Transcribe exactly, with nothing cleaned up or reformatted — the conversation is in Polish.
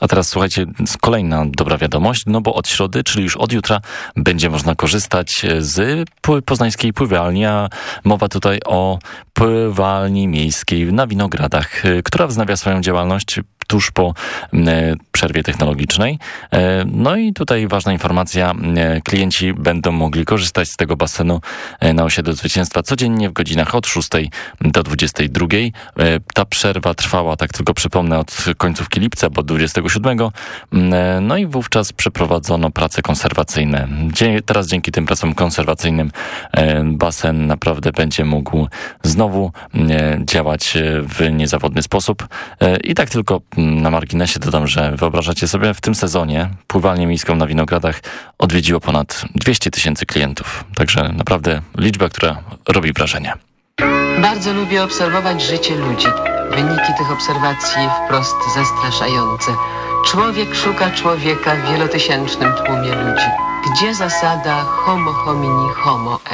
A teraz słuchajcie, kolejna dobra wiadomość, no bo od środy, czyli już od jutra będzie można korzystać z poznańskiej pływalni, a mowa tutaj o pływalni miejskiej na Winogradach, która wznawia swoją działalność tuż po przerwie technologicznej. No i tutaj ważna informacja, klienci będą mogli korzystać z tego basenu na osiedlu Zwycięstwa codziennie w godzinach od szóstej do dwudziestej drugiej. Ta przerwa trwała, tak tylko przypomnę, od końcówki lipca, bo dwudziestego siódmego. No i wówczas przeprowadzono prace konserwacyjne. Teraz dzięki tym pracom konserwacyjnym basen naprawdę będzie mógł znowu działać w niezawodny sposób. I tak tylko na marginesie dodam, że wyobrażacie sobie, w tym sezonie pływalnię miejską na Winogradach odwiedziło ponad dwieście tysięcy klientów. Także naprawdę liczba, która robi wrażenie. Bardzo lubię obserwować życie ludzi. Wyniki tych obserwacji wprost zastraszające. Człowiek szuka człowieka w wielotysięcznym tłumie ludzi. Gdzie zasada homo homini homo